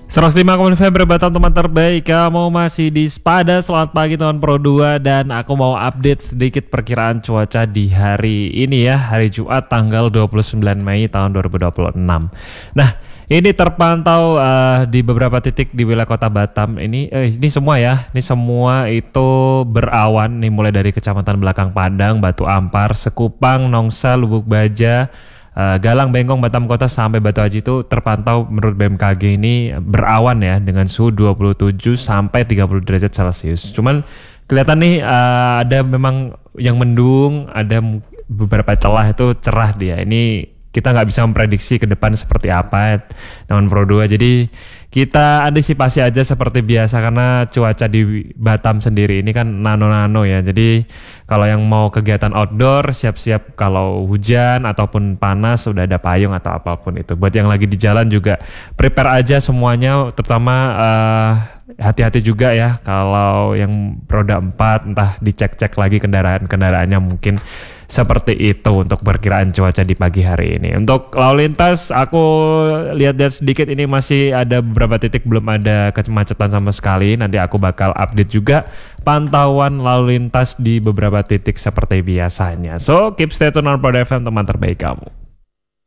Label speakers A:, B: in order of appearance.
A: 105,5 FM Batam teman terbaik. Kamu masih di Spada. Selamat pagi teman Pro 2. Dan aku mau update sedikit perkiraan cuaca di hari ini ya, hari Jumat tanggal 29 Mei tahun 2026. Nah, ini terpantau di beberapa titik di wilayah kota Batam. Ini semua ya, ini semua itu berawan nih, mulai dari Kecamatan Belakang Padang, Batu Ampar, Sekupang, Nongsa, Lubuk Baja, Galang, Bengkong, Batam Kota sampai Batu Haji itu terpantau menurut BMKG ini berawan ya, dengan suhu 27 sampai 30 derajat Celcius. Cuman kelihatan nih ada memang yang mendung, ada beberapa celah itu cerah dia. Ini kita nggak bisa memprediksi ke depan seperti apa teman Pro 2. Jadi kita antisipasi aja seperti biasa, karena cuaca di Batam sendiri ini kan nano-nano ya. Jadi kalau yang mau kegiatan outdoor, siap-siap kalau hujan ataupun panas sudah ada payung atau apapun itu. Buat yang lagi di jalan juga prepare aja semuanya, terutama hati-hati juga ya kalau yang roda 4, entah dicek-cek lagi kendaraannya, mungkin seperti itu untuk perkiraan cuaca di pagi hari ini. Untuk lalu lintas, aku lihat sedikit ini masih ada beberapa titik belum ada kemacetan sama sekali. Nanti aku bakal update juga pantauan lalu lintas di beberapa titik seperti biasanya. So, keep stay tune on Pod FM, teman terbaik kamu.